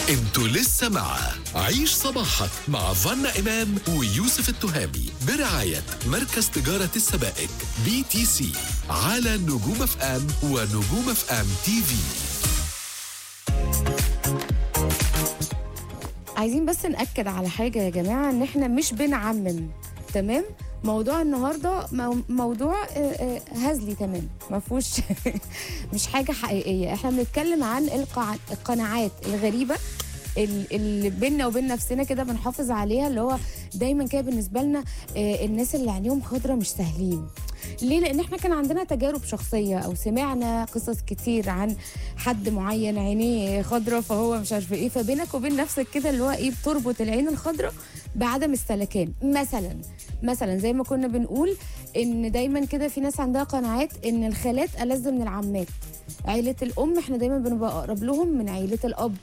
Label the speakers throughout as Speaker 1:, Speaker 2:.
Speaker 1: انتوا لسه مع عيش صباحك مع فانا إمام ويوسف التهامي برعاية مركز تجارة السبائك BTC على نجوم اف ام ونجوم اف ام تي في.
Speaker 2: عايزين بس نأكد على حاجة يا جماعة، ان احنا مش بنعمم. تمام؟ موضوع النهارده موضوع هزلي تمام، ما فيهوش مش حاجه حقيقيه. احنا بنتكلم عن القناعات الغريبه اللي بيننا وبين نفسنا كده بنحافظ عليها، اللي هو دايما كده بالنسبه لنا الناس اللي عينيهم خضرة مش سهلين. ليه؟ لان احنا كان عندنا تجارب شخصيه او سمعنا قصص كتير عن حد معين عينيه خضرة فهو مش عارفه ايه، فبينك وبين نفسك كده اللي هو ايه بتربط العين الخضرة بعدم السلكان. مثلا زي ما كنا بنقول ان دايما كده في ناس عندها قناعات ان الخالات ألذ من العمات. عيله الام احنا دايما بنبقى اقرب لهم من عيله الاب.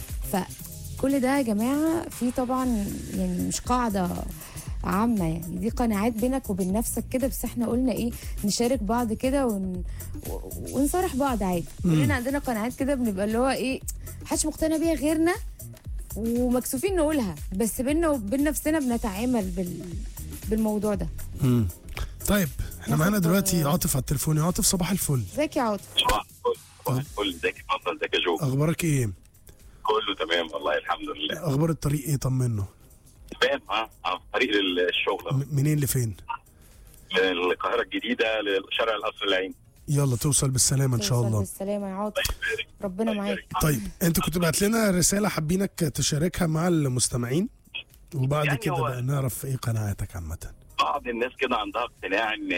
Speaker 2: فكل ده يا جماعه في طبعا يعني مش قاعده عامة، يعني دي قناعات بينك وبين نفسك كده، بس احنا قلنا ايه نشارك بعض كده ونصارح بعض عادي. كلنا عندنا قناعات كده بنبقى اللي هو ايه محدش مقتنع بيها غيرنا ومكسوفين نقولها، بس بيننا وبين نفسنا بنتعامل بالموضوع ده.
Speaker 3: طيب احنا معانا دلوقتي عاطف على التليفون. يا عاطف صباح الفل.
Speaker 2: ازيك يا عاطف؟
Speaker 4: صباح الفل. ازيك يا فندم؟ ازيك يا جو؟
Speaker 3: اخبارك ايه؟
Speaker 4: كله تمام والله الحمد لله.
Speaker 3: اخبار الطريق ايه؟ طمنه.
Speaker 4: تمام. في طريق الشغل.
Speaker 3: منين لفين؟
Speaker 4: من القاهرة الجديدة لشارع القصر العيني.
Speaker 3: يلا توصل بالسلامة ان شاء الله.
Speaker 2: بالسلامة يا عاطف، ربنا معاك.
Speaker 3: طيب انت كنت بعت لنا رسالة حابينك تشاركها مع المستمعين، وبعد
Speaker 4: يعني
Speaker 3: كده بقى نعرف ايه قناعاتك عامة.
Speaker 4: بعض الناس كده عندها اقتناع ان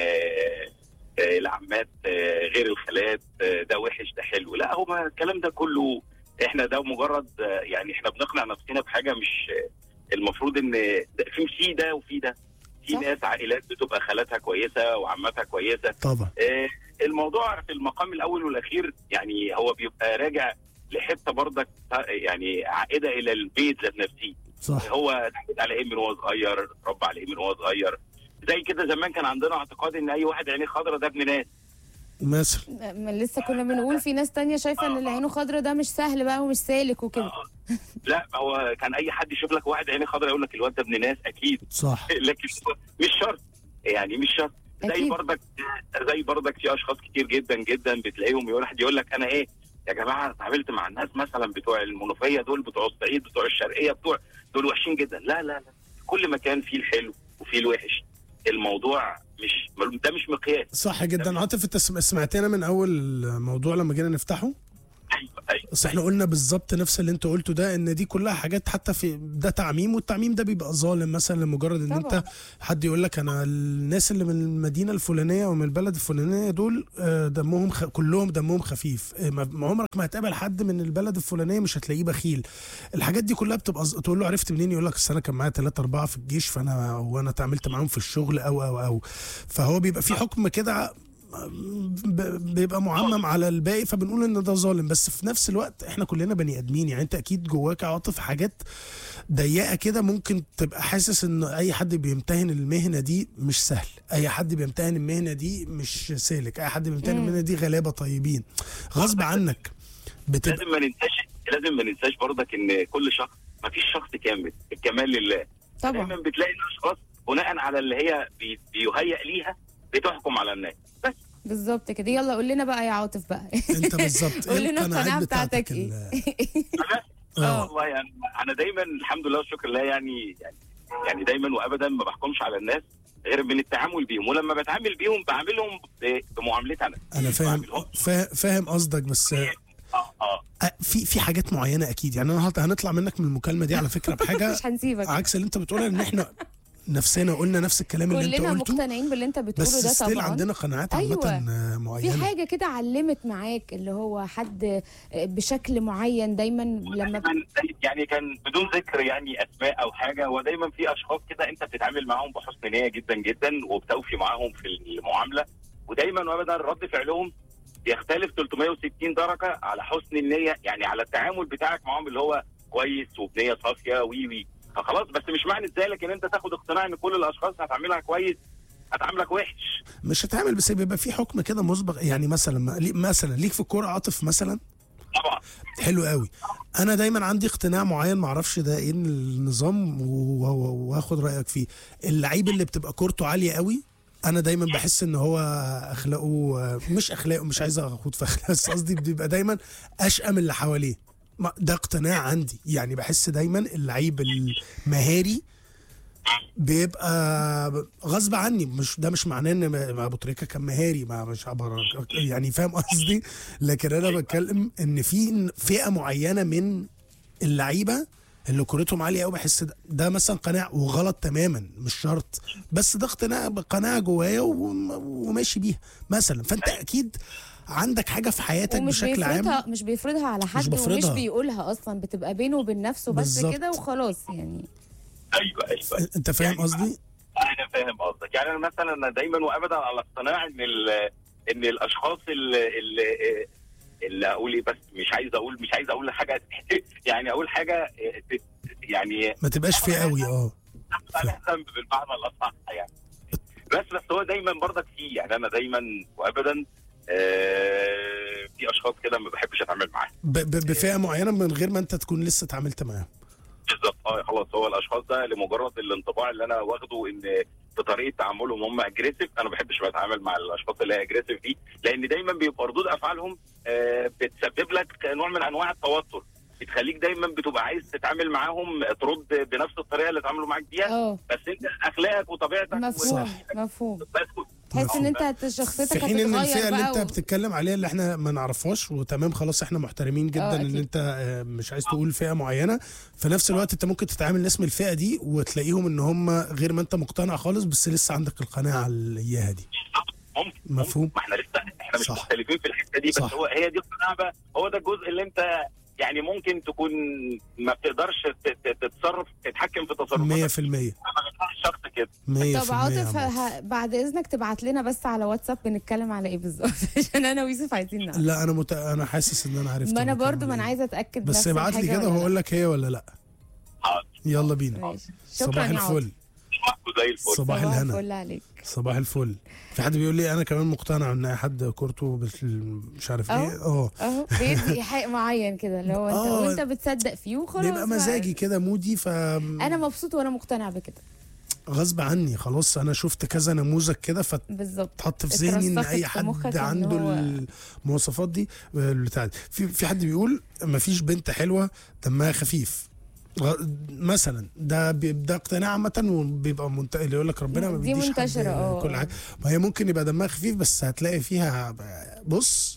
Speaker 4: العمات غير الخالات، ده وحش ده حلو. لا، هو الكلام ده كله احنا ده مجرد يعني احنا بنقنع نفسنا بحاجة مش المفروض ان في ده وفي ده. في ناس عائلات بتبقى خالاتها كويسه وعماتها كويسه
Speaker 3: طبعا.
Speaker 4: الموضوع في المقام الاول والاخير يعني هو بيبقى راجع لحته برضك يعني عائده الى البيت ذات نفسه.
Speaker 3: صح.
Speaker 4: هو اتعود على ايه من هو صغير، اتربى على ايه من هو صغير. زي كده زمان كان عندنا اعتقاد ان اي واحد عينيه خضرا ده ابن ناس
Speaker 3: مثلا.
Speaker 2: لسه كنا بنقول في ناس تانية شايفه ان اللي عينه خضرا ده مش سهل بقى ومش سالك وكده.
Speaker 4: لا، هو كان اي حد يشوف لك واحد عينيه خضرا يقول لك الواد ده ابن ناس اكيد.
Speaker 3: صح.
Speaker 4: لكن مش شرط، يعني مش شرط. زي برضك في اشخاص كتير جدا جدا بتلاقيهم واحد يقول لك انا ايه يا جماعه اتعاملت مع الناس مثلا بتوع المنوفيه دول، بتوع الصعيد، بتوع الشرقيه، دول وحشين جدا. لا لا لا، كل مكان فيه الحلو وفيه الوحش. الموضوع ده مش مقياس.
Speaker 3: صح جدا. عاطف انت سمعتنا من اول موضوع لما جينا نفتحه.
Speaker 4: ايوه.
Speaker 3: بس احنا قلنا بالظبط نفس اللي انت قلته ده، ان دي كلها حاجات حتى في ده تعميم، والتعميم ده بيبقى ظالم. مثلا لمجرد ان
Speaker 2: طبعا.
Speaker 3: انت حد يقول لك انا الناس اللي من المدينه الفلانيه ومن البلد الفلانيه دول دمهم كلهم دمهم خفيف. ما عمرك ما هتقابل حد من البلد الفلانيه مش هتلاقيه بخيل. الحاجات دي كلها بتبقى تقول له عرفت منين؟ يقول لك اصل انا كان معايا 3 4 في الجيش وانا اتعاملت معاهم في الشغل او فهو بيبقى في حكم كده بيبقى معمم على الباقي، فبنقول ان ده ظالم. بس في نفس الوقت احنا كلنا بني ادمين. يعني انت اكيد جواك عاطف حاجات ضيقه كده، ممكن تبقى حاسس ان اي حد بيمتهن المهنه دي مش سهل، اي حد بيمتهن المهنه دي مش سالك، اي حد بيمتهن المهنه دي غلابه طيبين غصب عنك.
Speaker 4: لازم ما ننساش برضك ان كل شخص، ما فيش شخص كامل، الكمال لله.
Speaker 2: طبعا.
Speaker 4: دايما بتلاقي الاشخاص بناء على اللي هي بيهيأ ليها بتحكم على الناس بس.
Speaker 2: بالظبط كده. يلا قول لنا بقى يا عاطف بقى
Speaker 3: انت بالظبط
Speaker 2: قول لنا القناعه بتاعتك ايه؟
Speaker 4: والله يعني انا دايما الحمد لله والشكر لله يعني دايما وابدا ما بحكمش على الناس غير من التعامل بيهم، ولما بتعامل بيهم بعاملهم بمعاملتي انا
Speaker 3: فاهم قصدك. بس في حاجات معينه اكيد. يعني انا هنطلع منك من المكالمه دي على فكره بحاجه
Speaker 2: مش هنسيبك
Speaker 3: عكس اللي انت بتقولها، ان احنا نفسنا قلنا نفس الكلام اللي انت قلته،
Speaker 2: كلنا مقتنعين باللي انت بتقوله ده.
Speaker 3: بس
Speaker 2: طبعا
Speaker 3: عندنا قناعات عامه معينه.
Speaker 2: في حاجه كده علمت معاك اللي هو حد بشكل معين دايما لما
Speaker 4: يعني كان بدون ذكر يعني اسماء او حاجه، ودايما في اشخاص كده انت بتتعامل معاهم بحسن نيه جدا جدا وبتوفي معاهم في المعامله، ودايما وابدا رد فعلهم بيختلف 360 درجه على حسن النيه، يعني على التعامل بتاعك معاهم اللي هو كويس وبنيه صافيه وي فخلاص. بس مش معنى ذلك ان انت تاخد اقتناع ان كل الاشخاص هتعاملها كويس هتعاملك وحش.
Speaker 3: مش هتعمل، بس بيبقى في حكم كده مسبق. يعني مثلا ليك في الكوره عاطف مثلا.
Speaker 4: طبعا.
Speaker 3: حلو قوي. انا دايما عندي اقتناع معين، معرفش ده ايه النظام وهاخد رايك فيه. اللعيب اللي بتبقى كورته عاليه قوي انا دايما بحس ان هو اخلاقه، مش اخلاقه، مش عايز اخد في اخلاق، بس قصدي بيبقى دايما اشقى من اللي حواليه. ده اقتناع عندي، يعني بحس دايما اللعيب المهاري بيبقى غصب عني. مش ده مش معناه ان ابو تريكه كان مهاري، مش يعني فاهم قصدي، لكن انا بتكلم ان في فئه معينه من اللعيبه اللي كورتهم عاليه قوي، بحس ده مثلا قناع وغلط تماما، مش شرط، بس ده قناعه جوايا وماشي بيها مثلا. فانت اكيد عندك حاجه في حياتك بشكل عام
Speaker 2: مش بيفرضها على حد، ومش بيقولها اصلا، بتبقى بينه وبين نفسه بس كده وخلاص يعني.
Speaker 4: ايوه
Speaker 3: انت فاهم
Speaker 4: يعني
Speaker 3: قصدي؟
Speaker 4: انا فاهم قصدك. يعني انا مثلا انا دايما وابدا على اقتناع ان الاشخاص اللي اقول ايه، بس مش عايز اقول حاجه يعني اقول حاجه يعني
Speaker 3: ما تبقاش فيه قوي.
Speaker 4: على ذنب بالمعنى الاصح يعني. بس هو دايما برضك فيه، يعني انا دايما وابدا في اشخاص كده ما بحبش اتعامل معاهم
Speaker 3: بفئه معينه من غير ما انت تكون لسه اتعاملت معاهم.
Speaker 4: بالظبط. خلاص، هو الاشخاص ده لمجرد الانطباع اللي انا واخده ان في طريقه تعاملهم هم اجريسيف، انا ما بحبش اتعامل مع الاشخاص اللي هي اجريسيف دي، لان دايما بيبقى ردود افعالهم بتسبب لك نوع من انواع التوتر، بتخليك دايما بتبقى عايز تتعامل معاهم ترد بنفس الطريقه اللي اتعاملوا معاك بيها، بس انت اخلاقك وطبيعتك
Speaker 2: مفهوم تحس ان انت شخصيتك
Speaker 3: في حين ان الفئه
Speaker 2: بقى
Speaker 3: اللي انت بتتكلم عليها اللي احنا ما نعرفهاش وتمام خلاص احنا محترمين جدا ان انت مش عايز تقول فئه معينه، في نفس الوقت انت ممكن تتعامل ناس من الفئه دي وتلاقيهم ان هم غير ما انت مقتنع خالص، بس لسه عندك القناعه اللي اياها دي. مفهوم.
Speaker 4: ما احنا مش مختلفين في الحته دي، بس هي دي القناعه بقى، هو ده الجزء اللي انت يعني ممكن تكون ما بتقدرش تتحكم في تصرفاتك
Speaker 3: 100%.
Speaker 4: انا شخص كده.
Speaker 2: طب عاطف بعد اذنك تبعت لنا بس على واتساب بنتكلم على ايه بالظبط عشان انا ويوسف عايزين نعرف.
Speaker 3: لا انا حاسس ان انا عرفت.
Speaker 2: ما انا برضو ما انا عايزه اتاكد
Speaker 3: بس ابعت لي كده وهقول لك هي ولا لا. يلا بينا. صباح الفل. صباح الهنا. صباح الفل. في حد بيقول لي انا كمان مقتنع ان اي حد كورته مش عارف ايه
Speaker 2: بيدي حق معين كده اللي هو انت وانت بتصدق فيه وخلاص،
Speaker 3: بيبقى مزاجي كده مودي،
Speaker 2: انا مبسوط وانا مقتنع بكده
Speaker 3: غصب عني. خلاص انا شفت كذا نموذج كده فتحط في ذهني ان اي حد عنده المواصفات دي بتاع دي. في حد بيقول مفيش بنت حلوه دمها خفيف مثلا، ده اقتناع عامه وبيبقى اللي يقول لك ربنا ما بيديش حد كل حاجه، ما هي ممكن يبقى دمها خفيف بس هتلاقي فيها بص،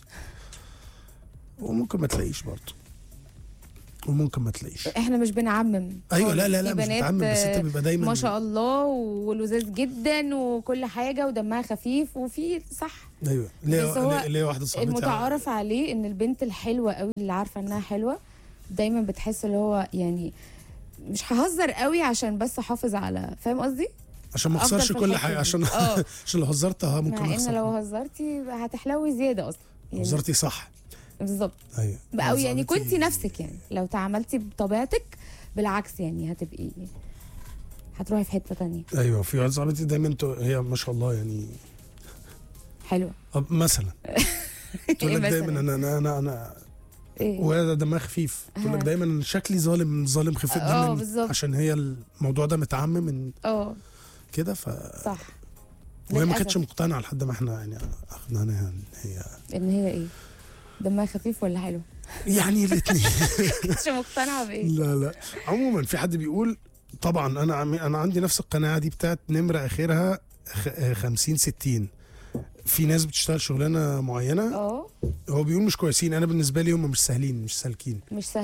Speaker 3: وممكن ما تلاقيش برضه، وممكن ما تلاقيش.
Speaker 2: احنا مش بنعمم.
Speaker 3: ايوه لا مش بنعمم، بس انت بيبقى دايما
Speaker 2: ما شاء الله ولذيذ جدا وكل حاجه ودمها خفيف وفي صح.
Speaker 3: ايوه ليه واحده صاحبتي
Speaker 2: المتعارف عليه ان البنت الحلوه قوي اللي عارفه انها حلوه دايما بتحس اللي هو يعني مش ههزر قوي عشان بس احافظ على، فاهم قصدي؟
Speaker 3: عشان ما اخسرش كل حاجه، عشان لو هزرت ممكن
Speaker 2: اخسر. ان لو هزرتي هتحلوي زياده اصلا
Speaker 3: يعني. هزرتي صح
Speaker 2: بالظبط.
Speaker 3: ايوه
Speaker 2: او يعني كنتي نفسك، يعني لو تعاملتي بطبيعتك بالعكس يعني هتبقي هتروحي في حته تانية.
Speaker 3: ايوه في واحده صاحبتي دايما هي ما شاء الله يعني
Speaker 2: حلوه
Speaker 3: مثلا تقول لك دايما انا
Speaker 2: إيه؟
Speaker 3: وهذا دمها خفيف، تقول لك دايما شكلي ظالم خفيف دايما عشان هي الموضوع ده متعمم من كده
Speaker 2: صح.
Speaker 3: وهي ما كانتش مقتنعه لحد ما احنا يعني اخذناها
Speaker 2: ان هي ايه دمها خفيف ولا حلو يعني
Speaker 3: الاثنين.
Speaker 2: مش مقتنعه بايه.
Speaker 3: لا عموما في حد بيقول طبعا انا عندي نفس القناعه دي بتاعت نمره اخرها 50-60. في ناس بتشتغل شغلانه معينه هو بيقول مش كويسين، انا بالنسبه لي هم مش سهلين مش سالكين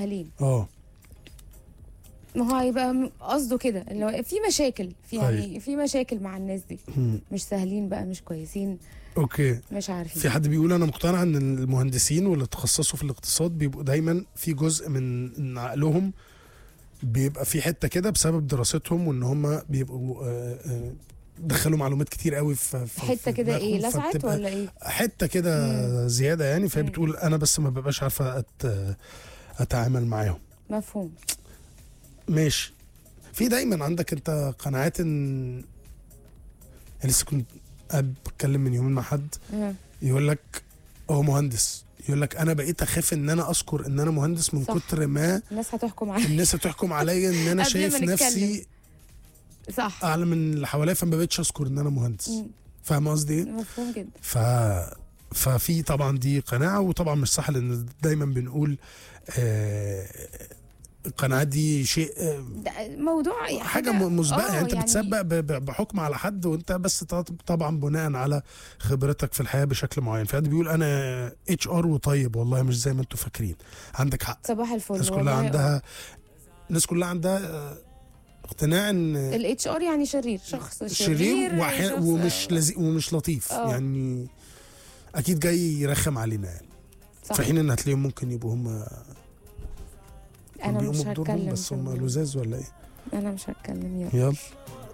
Speaker 2: ما هو هيبقى قصده كده اللي هو في مشاكل في مشاكل مع الناس دي مش سهلين بقى مش كويسين.
Speaker 3: اوكي
Speaker 2: مش عارفين.
Speaker 3: في حد بيقول انا مقتنع ان المهندسين واللي تخصصوا في الاقتصاد بيبقوا دايما في جزء من عقلهم بيبقى في حته كده بسبب دراستهم، وان هم بيبقوا دخلوا معلومات كتير قوي في
Speaker 2: حته كده ايه لسعت ولا ايه
Speaker 3: حته كده زياده يعني. فهي بتقول انا بس ما ببقاش عارفه اتعامل معاهم.
Speaker 2: مفهوم.
Speaker 3: ماشي. في دايما عندك انت قناعات ان لسه كنت بتكلم من يومين مع حد يقول لك هو مهندس يقول لك انا بقيت اخاف ان انا اذكر ان انا مهندس من
Speaker 2: صح.
Speaker 3: كتر ما
Speaker 2: الناس هتحكم عليا.
Speaker 3: الناس هتحكم عليا ان انا
Speaker 2: قبل
Speaker 3: شايف
Speaker 2: ما
Speaker 3: نفسي
Speaker 2: صح.
Speaker 3: اعلى من اللي حواليا، فما بقتش اذكر ان انا مهندس. فاهم قصدي ايه؟
Speaker 2: مفهوم جدا.
Speaker 3: ففي طبعا دي قناعه، وطبعا مش صح لان دايما بنقول القناعات دي شيء
Speaker 2: موضوع
Speaker 3: حاجه مسبقه، يعني انت
Speaker 2: يعني
Speaker 3: بتسبق بحكم على حد، وانت بس طبعا بناء على خبرتك في الحياه بشكل معين. فحد بيقول انا HR وطيب، والله مش زي ما انتم فاكرين. عندك حق.
Speaker 2: صباح الفل.
Speaker 3: الناس كلها عندها اقتناع ان
Speaker 2: الHR يعني شرير، شخص
Speaker 3: شرير ومش لذيذ ومش لطيف. يعني اكيد جاي يرخم علينا يعني. في حين ان هتلاقيهم ممكن يبقوا هم
Speaker 2: انا مش هتكلم
Speaker 3: بس هم لزاز ولا ايه؟
Speaker 2: انا مش هتكلم.
Speaker 3: يلا